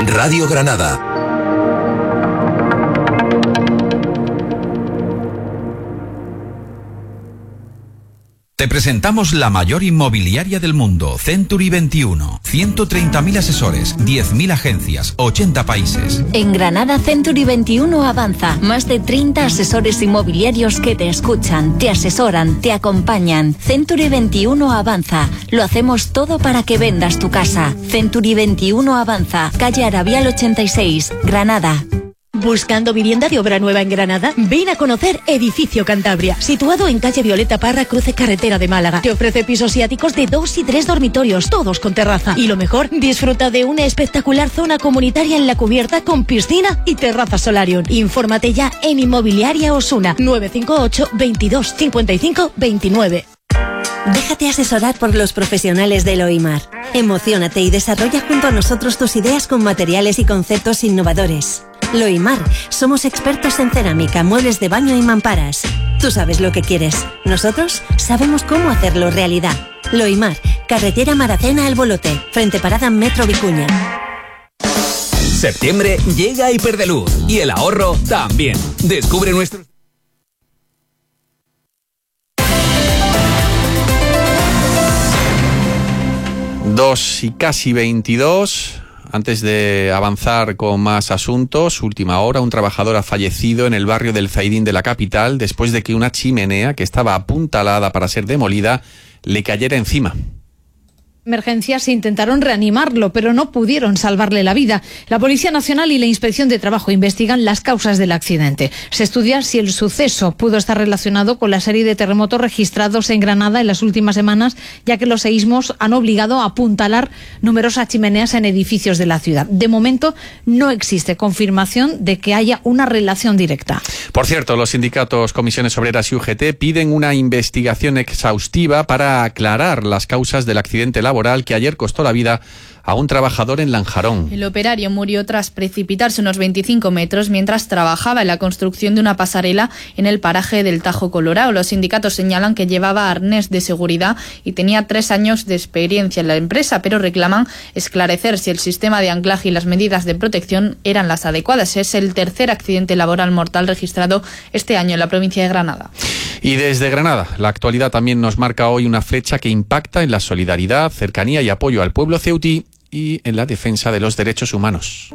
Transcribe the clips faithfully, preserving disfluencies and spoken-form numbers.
Radio Granada. Te presentamos la mayor inmobiliaria del mundo, Century veintiuno. ciento treinta mil asesores, diez mil agencias, ochenta países. En Granada, Century veintiuno avanza. Más de treinta asesores inmobiliarios que te escuchan, te asesoran, te acompañan. Century veintiuno avanza. Lo hacemos todo para que vendas tu casa. Century veintiuno avanza. Calle Arabial ochenta y seis, Granada. ¿Buscando vivienda de obra nueva en Granada? Ven a conocer Edificio Cantabria, situado en calle Violeta Parra, cruce carretera de Málaga. Te ofrece pisos y áticos de dos y tres dormitorios, todos con terraza. Y lo mejor, disfruta de una espectacular zona comunitaria en la cubierta con piscina y terraza solarium. Infórmate ya en Inmobiliaria Osuna, nueve cinco ocho, veintidós, cincuenta y cinco, veintinueve. Déjate asesorar por los profesionales de Loimar. Emociónate y desarrolla junto a nosotros tus ideas con materiales y conceptos innovadores. Loimar, somos expertos en cerámica, muebles de baño y mamparas. Tú sabes lo que quieres. Nosotros sabemos cómo hacerlo realidad. Loimar, carretera Maracena al Bolote, frente parada Metro Vicuña. Septiembre llega a Hiperdeluz y el ahorro también. Descubre nuestros... Dos y casi veintidós. Antes de avanzar con más asuntos, última hora, un trabajador ha fallecido en el barrio del Zaidín de la capital después de que una chimenea que estaba apuntalada para ser demolida le cayera encima. Emergencias intentaron reanimarlo, pero no pudieron salvarle la vida. La Policía Nacional y la Inspección de Trabajo investigan las causas del accidente. Se estudia si el suceso pudo estar relacionado con la serie de terremotos registrados en Granada en las últimas semanas, ya que los seísmos han obligado a apuntalar numerosas chimeneas en edificios de la ciudad. De momento, no existe confirmación de que haya una relación directa. Por cierto, los sindicatos Comisiones Obreras y U G T piden una investigación exhaustiva para aclarar las causas del accidente laboral laboral que ayer costó la vida a un trabajador en Lanjarón. El operario murió tras precipitarse unos veinticinco metros mientras trabajaba en la construcción de una pasarela en el paraje del Tajo Colorado. Los sindicatos señalan que llevaba arnés de seguridad y tenía tres años de experiencia en la empresa, pero reclaman esclarecer si el sistema de anclaje y las medidas de protección eran las adecuadas. Es el tercer accidente laboral mortal registrado este año en la provincia de Granada. Y desde Granada, la actualidad también nos marca hoy una flecha que impacta en la solidaridad, cercanía y apoyo al pueblo ceutí y en la defensa de los derechos humanos.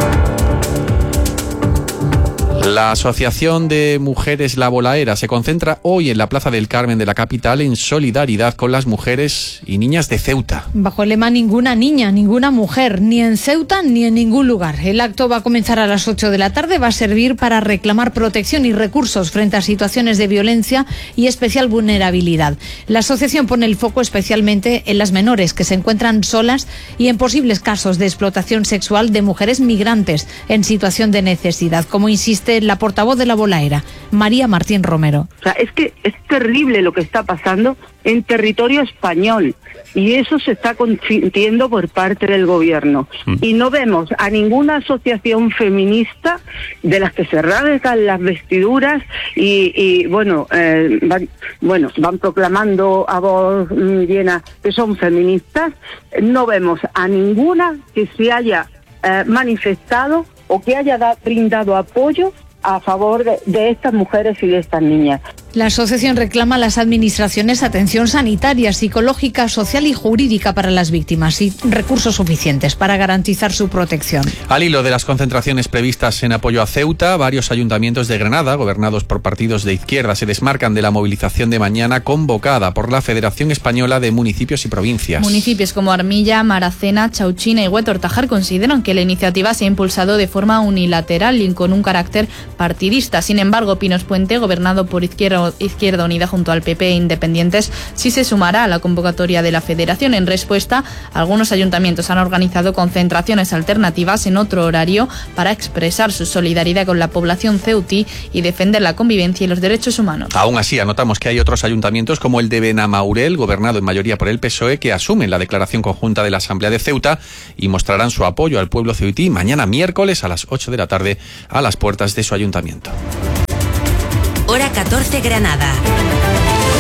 La Asociación de Mujeres La Bolaera se concentra hoy en la Plaza del Carmen de la capital en solidaridad con las mujeres y niñas de Ceuta. Bajo el lema ninguna niña, ninguna mujer, ni en Ceuta ni en ningún lugar. El acto va a comenzar a las ocho de la tarde, va a servir para reclamar protección y recursos frente a situaciones de violencia y especial vulnerabilidad. La asociación pone el foco especialmente en las menores que se encuentran solas y en posibles casos de explotación sexual de mujeres migrantes en situación de necesidad, como insiste la portavoz de La Bolaera, María Martín Romero. O sea, es que es terrible lo que está pasando en territorio español y eso se está consintiendo por parte del gobierno. Mm. Y no vemos a ninguna asociación feminista de las que se rasgan las vestiduras y, y bueno, eh, van, bueno, van proclamando a voz llena que son feministas. No vemos a ninguna que se haya eh, manifestado o que haya da, brindado apoyo a favor de, de estas mujeres y de estas niñas. La asociación reclama a las administraciones atención sanitaria, psicológica, social y jurídica para las víctimas y recursos suficientes para garantizar su protección. Al hilo de las concentraciones previstas en apoyo a Ceuta, varios ayuntamientos de Granada, gobernados por partidos de izquierda, se desmarcan de la movilización de mañana convocada por la Federación Española de Municipios y Provincias. Municipios como Armilla, Maracena, Chauchina y Huetortajar consideran que la iniciativa se ha impulsado de forma unilateral y con un carácter partidista. Sin embargo, Pinos Puente, gobernado por Izquierda Izquierda Unida junto al P P e Independientes, sí se sumará a la convocatoria de la Federación. En respuesta, algunos ayuntamientos han organizado concentraciones alternativas en otro horario para expresar su solidaridad con la población ceutí y defender la convivencia y los derechos humanos. Aún así, anotamos que hay otros ayuntamientos como el de Benamaurel, gobernado en mayoría por el P S O E, que asumen la declaración conjunta de la Asamblea de Ceuta y mostrarán su apoyo al pueblo ceutí mañana miércoles a las ocho de la tarde a las puertas de su ayuntamiento. Hora catorce, Granada.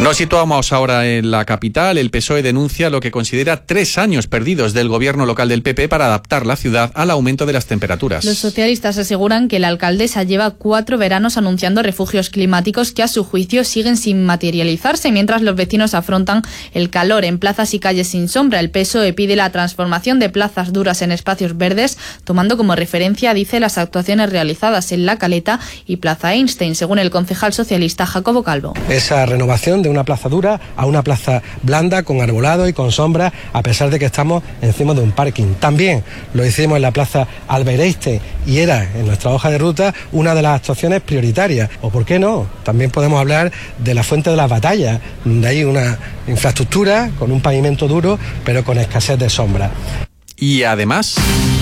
Nos situamos ahora en la capital. El P S O E denuncia lo que considera tres años perdidos del gobierno local del P P para adaptar la ciudad al aumento de las temperaturas. Los socialistas aseguran que la alcaldesa lleva cuatro veranos anunciando refugios climáticos que a su juicio siguen sin materializarse, mientras los vecinos afrontan el calor en plazas y calles sin sombra. El P S O E pide la transformación de plazas duras en espacios verdes, tomando como referencia, dice, las actuaciones realizadas en La Caleta y Plaza Einstein, según el concejal socialista Jacobo Calvo. Esa renovación de una plaza dura a una plaza blanda con arbolado y con sombra, a pesar de que estamos encima de un parking. También lo hicimos en la plaza Albert Einstein y era en nuestra hoja de ruta una de las actuaciones prioritarias. O por qué no, también podemos hablar de la Fuente de las Batallas, de ahí una infraestructura con un pavimento duro pero con escasez de sombra. Y además,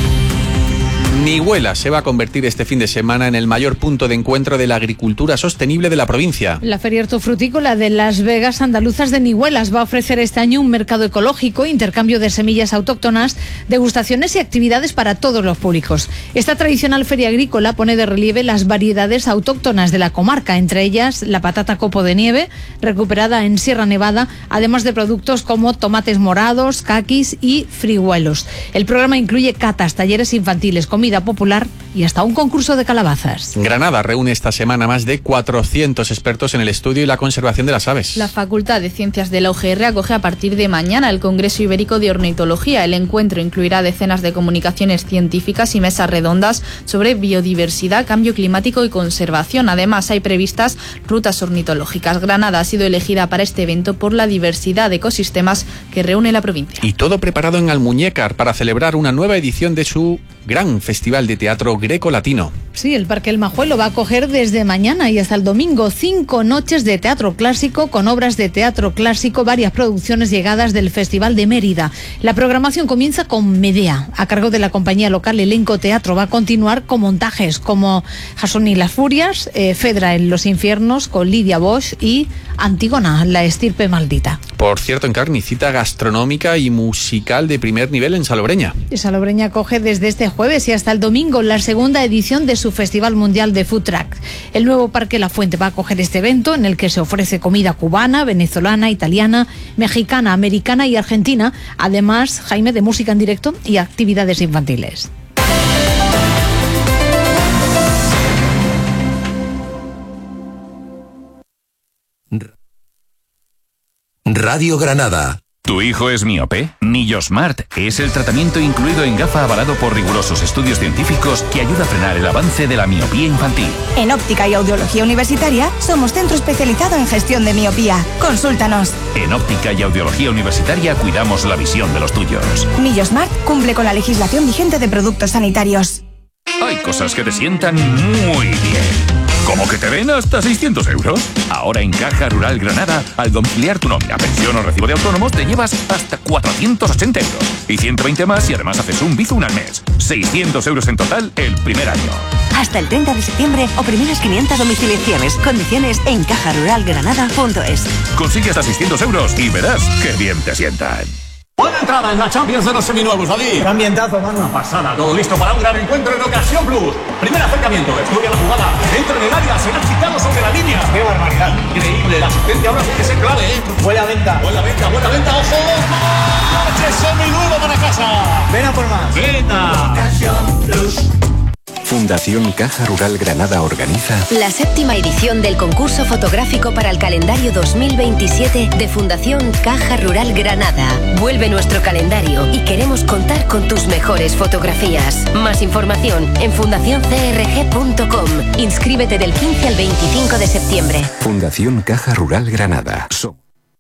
Nihuela se va a convertir este fin de semana en el mayor punto de encuentro de la agricultura sostenible de la provincia. La Feria Hortofrutícola de Las Vegas Andaluzas de Nihuelas va a ofrecer este año un mercado ecológico, intercambio de semillas autóctonas, degustaciones y actividades para todos los públicos. Esta tradicional feria agrícola pone de relieve las variedades autóctonas de la comarca, entre ellas la patata copo de nieve, recuperada en Sierra Nevada, además de productos como tomates morados, caquis y friguelos. El programa incluye catas, talleres infantiles, comida popular y hasta un concurso de calabazas. Granada reúne esta semana más de cuatrocientos expertos en el estudio y la conservación de las aves. La Facultad de Ciencias de la U G R acoge a partir de mañana el Congreso Ibérico de Ornitología. El encuentro incluirá decenas de comunicaciones científicas y mesas redondas sobre biodiversidad, cambio climático y conservación. Además, hay previstas rutas ornitológicas. Granada ha sido elegida para este evento por la diversidad de ecosistemas que reúne la provincia. Y todo preparado en Almuñécar para celebrar una nueva edición de su gran festival de teatro greco-latino. Sí, el Parque El Majuelo va a acoger desde mañana y hasta el domingo cinco noches de teatro clásico con obras de teatro clásico, varias producciones llegadas del Festival de Mérida. La programación comienza con Medea, a cargo de la compañía local Elenco Teatro. Va a continuar con montajes como Jasón y las Furias, eh, Fedra en los Infiernos con Lidia Bosch y Antígona, la estirpe maldita. Por cierto, Encarni, cita gastronómica y musical de primer nivel en Salobreña. Salobreña acoge desde este jueves y hasta el domingo la segunda edición de su Festival Mundial de Food Truck. El nuevo Parque La Fuente va a acoger este evento en el que se ofrece comida cubana, venezolana, italiana, mexicana, americana y argentina, además, Jaime, de música en directo y actividades infantiles. Radio Granada. ¿Tu hijo es miope? Nillosmart es el tratamiento incluido en gafa avalado por rigurosos estudios científicos que ayuda a frenar el avance de la miopía infantil. En Óptica y Audiología Universitaria somos centro especializado en gestión de miopía. Consúltanos. En Óptica y Audiología Universitaria cuidamos la visión de los tuyos. Nillosmart cumple con la legislación vigente de productos sanitarios. Hay cosas que te sientan muy bien. ¿Cómo que te den hasta seiscientos euros? Ahora en Caja Rural Granada, al domiciliar tu nómina, pensión o recibo de autónomos, te llevas hasta cuatrocientos ochenta euros. Y ciento veinte más y además haces un Bizum al mes. seiscientos euros en total el primer año. Hasta el treinta de septiembre o primeras quinientas domiciliaciones. Condiciones en caja rural granada punto es. Consigue hasta seiscientos euros y verás qué bien te sientan. Buena entrada en la Champions de los seminuevos, David. Qué ambientazo, mano. Una pasada, todo listo para un gran encuentro en Ocasión Plus. Primer acercamiento, estudia la jugada, entra en el área, será chicado sobre la línea. Qué barbaridad. Increíble, la asistencia ahora tiene que ser clave, ¿eh? Buena venta. Buena venta, buena venta, ojo. ¡Coche seminuevo para casa! Ven a por más. Venta. Ocasión Plus. Fundación Caja Rural Granada organiza la séptima edición del concurso fotográfico para el calendario dos mil veintisiete de Fundación Caja Rural Granada. Vuelve nuestro calendario y queremos contar con tus mejores fotografías. Más información en fundación c r g punto com. Inscríbete del quince al veinticinco de septiembre. Fundación Caja Rural Granada. So-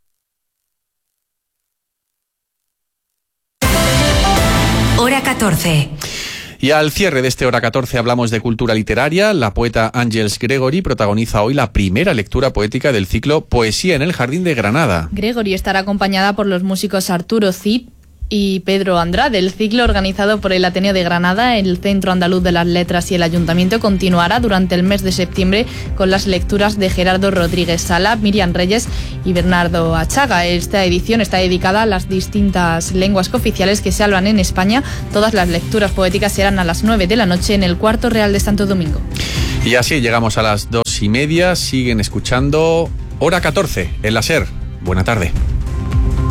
Hora catorce. Y al cierre de este Hora catorce hablamos de cultura literaria. La poeta Ángels Gregory protagoniza hoy la primera lectura poética del ciclo Poesía en el Jardín de Granada. Gregory estará acompañada por los músicos Arturo Cid y Pedro Andrade. El ciclo, organizado por el Ateneo de Granada, el Centro Andaluz de las Letras y el Ayuntamiento, continuará durante el mes de septiembre con las lecturas de Gerardo Rodríguez Sala, Miriam Reyes y Bernardo Achaga. Esta edición está dedicada a las distintas lenguas cooficiales que se hablan en España. Todas las lecturas poéticas serán a las nueve de la noche en el Cuarto Real de Santo Domingo. Y así llegamos a las dos y media. Siguen escuchando Hora catorce en la SER. Buena tarde.